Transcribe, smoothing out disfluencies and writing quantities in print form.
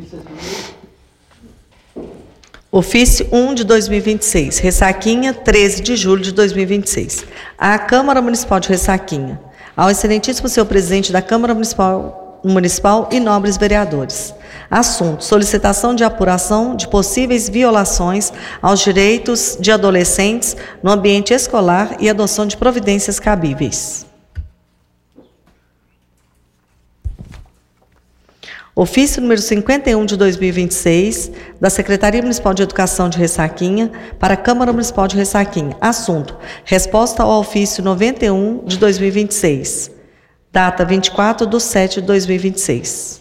Ofício 1 de 2026, Ressaquinha, 13 de julho de 2026. À Câmara Municipal de Ressaquinha, ao excelentíssimo senhor presidente da Câmara Municipal e nobres vereadores. Assunto: solicitação de apuração de possíveis violações aos direitos de adolescentes no ambiente escolar e adoção de providências cabíveis. Ofício número 51 de 2026, da Secretaria Municipal de Educação de Ressaquinha, para a Câmara Municipal de Ressaquinha. Assunto: resposta ao ofício 91 de 2026, data 24/7/2026.